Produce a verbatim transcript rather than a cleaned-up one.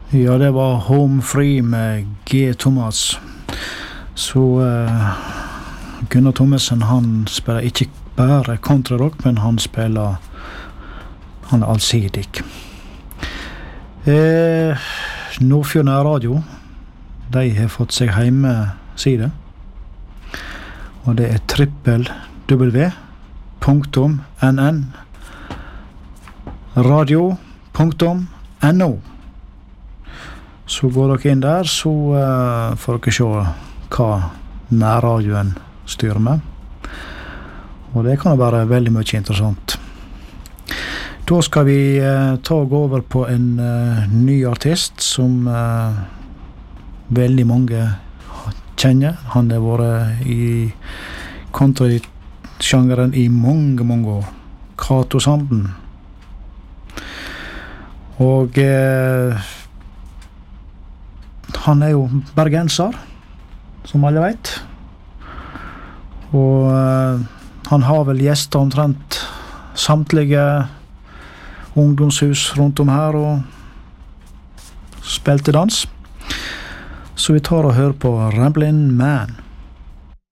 Ja, det var Home Free med G. Thomas. Så uh, Gunnar Thommessen, han spiller ikke bare countryrock, men han spiller han er allsidig. Eh, Nordfjord Radio, de har fått seg hjemmeside, og det er trippel w punktum n n radio punktum n o. Så går dere inn der, så uh, får dere se hva nærradioen styrer med. Og det kan være veldig mye interessant. Da skal vi uh, ta og gå over på en uh, ny artist som uh, veldig mange kjenner. Han har vært i country-sjangeren i mange, mange år. Cato Sanden. Og uh, han er jo bergenser, som alle vet. Og uh, han har vel gjester omtrent samtlige ungdomshus rundt om her og spilte dans. Så vi tar og hører på Ramblin' Man.